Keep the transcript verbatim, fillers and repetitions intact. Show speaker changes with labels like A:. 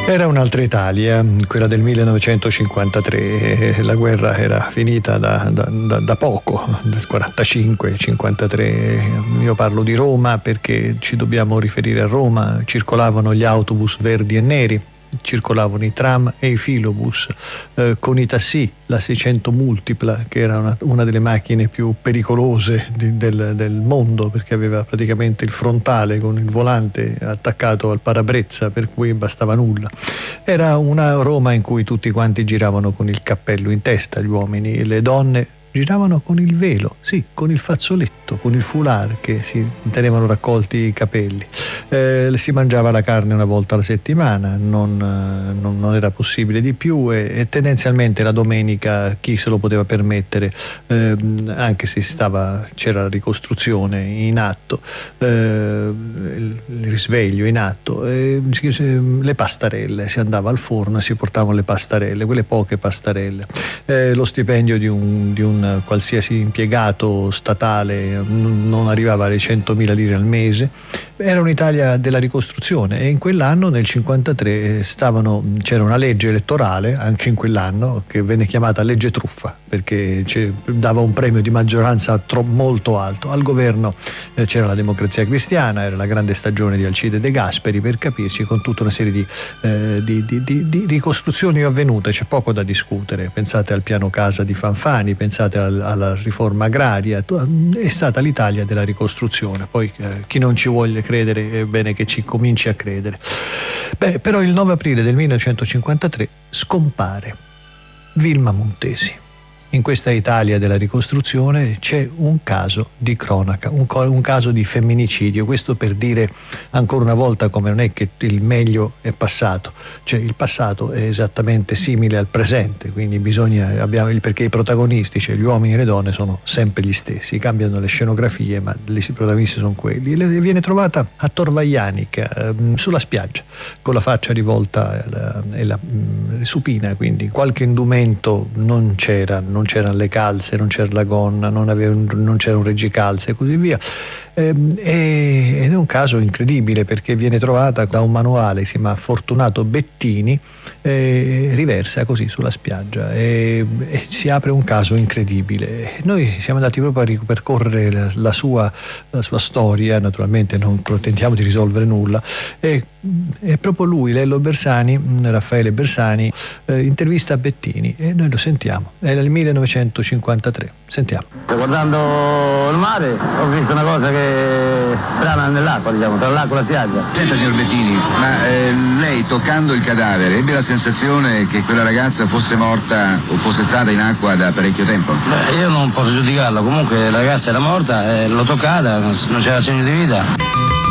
A: Era un'altra Italia, quella del millenovecentocinquantatré, la guerra era finita da, da, da, da poco, del quarantacinque cinquantatré. Io parlo di Roma perché ci dobbiamo riferire a Roma, circolavano gli autobus verdi e neri, circolavano i tram e i filobus, eh, con i tassi, la seicento multipla, che era una, una delle macchine più pericolose di, del, del mondo, perché aveva praticamente il frontale con il volante attaccato al parabrezza, per cui bastava nulla. Era una Roma in cui tutti quanti giravano con il cappello in testa, gli uomini e le donne giravano con il velo, sì, con il fazzoletto, con il foulard, che si tenevano raccolti i capelli. Eh, si mangiava la carne una volta alla settimana, non, non, non era possibile di più, e, e tendenzialmente la domenica chi se lo poteva permettere, eh, anche se stava, c'era la ricostruzione in atto, eh, il, il risveglio in atto, eh, le pastarelle, si andava al forno e si portavano le pastarelle, quelle poche pastarelle. Eh, lo stipendio di un, di un qualsiasi impiegato statale non arrivava alle centomila lire al mese. Era un'Italia della ricostruzione, e in quell'anno, nel cinquantatré, stavano, c'era una legge elettorale anche in quell'anno che venne chiamata legge truffa, perché dava un premio di maggioranza tro- molto alto al governo. Eh, c'era la Democrazia Cristiana, era la grande stagione di Alcide De Gasperi, per capirci, con tutta una serie di, eh, di, di, di, di ricostruzioni avvenute. C'è poco da discutere, pensate al piano casa di Fanfani, pensate al, alla riforma agraria. È stata l'Italia della ricostruzione. Poi eh, chi non ci voglia credere, è bene che ci cominci a credere. Beh, però il nove aprile del millenovecentocinquantatré scompare Vilma Montesi. In questa Italia della ricostruzione c'è un caso di cronaca, un, co- un caso di femminicidio. Questo per dire ancora una volta come non è che il meglio è passato, cioè il passato è esattamente simile al presente, quindi bisogna, abbiamo, perché i protagonisti, cioè gli uomini e le donne, sono sempre gli stessi, cambiano le scenografie, ma i protagonisti sono quelli. Le viene trovata a Tor Vaianica, ehm, sulla spiaggia, con la faccia rivolta e la, e la mh, supina, quindi qualche indumento non c'era, non c'erano le calze, non c'era la gonna, non, aveva, non c'era un reggicalze e così via. Ehm, e, ed è un caso incredibile, perché viene trovata da un manuale, si chiama Fortunato Bettini, eh, riversa così sulla spiaggia, e, e si apre un caso incredibile. Noi siamo andati proprio a ripercorrere la, la, sua, la sua storia, naturalmente non tentiamo di risolvere nulla, e è proprio lui, Lello Bersani, Raffaele Bersani, eh, intervista Bettini, e noi lo sentiamo. È nel millenovecentocinquantatré. Sentiamo.
B: Guardando il mare ho visto una cosa che strana nell'acqua, diciamo, tra l'acqua e la spiaggia.
C: Senta, signor Bettini, ma eh, lei toccando il cadavere ebbe la sensazione che quella ragazza fosse morta o fosse stata in acqua da parecchio tempo?
B: Beh, io non posso giudicarlo, comunque la ragazza era morta, eh, l'ho toccata, non c'era segno di vita.